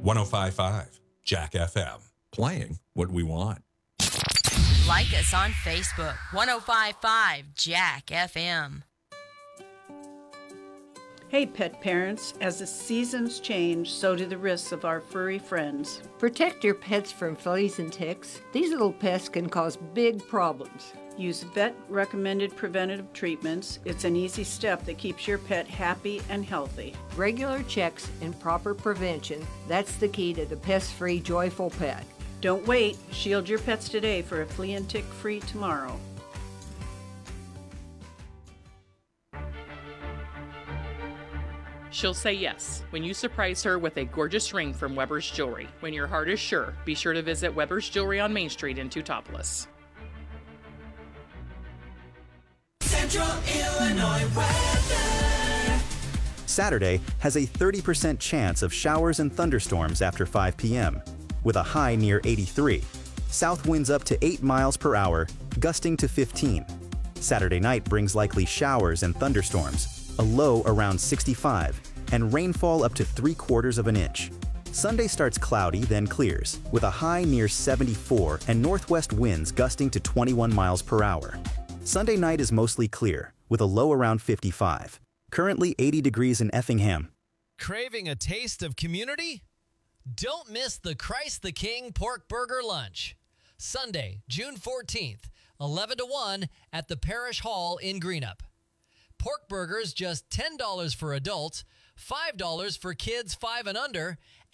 105.5 Jack FM. Playing what we want. Like us on Facebook, 105.5 Jack FM. Hey, pet parents, as the seasons change, so do the risks of our furry friends. Protect your pets from fleas and ticks. These little pests can cause big problems. Use vet-recommended preventative treatments. It's an easy step that keeps your pet happy and healthy. Regular checks and proper prevention, that's the key to the pest-free, joyful pet. Don't wait. Shield your pets today for a flea and tick-free tomorrow. She'll say yes when you surprise her with a gorgeous ring from Weber's Jewelry. When your heart is sure, be sure to visit Weber's Jewelry on Main Street in Teutopolis. Central Illinois weather. Saturday has a 30% chance of showers and thunderstorms after 5 p.m., with a high near 83. South winds up to 8 miles per hour, gusting to 15. Saturday night brings likely showers and thunderstorms, a low around 65, and rainfall up to 3/4 of an inch. Sunday starts cloudy, then clears, with a high near 74 and northwest winds gusting to 21 miles per hour. Sunday night is mostly clear, with a low around 55. Currently 80 degrees in Effingham. Craving a taste of community? Don't miss the Christ the King Pork Burger Lunch. Sunday, June 14th, 11 to 1 at the Parish Hall in Greenup. Pork burgers just $10 for adults, $5 for kids 5 and under,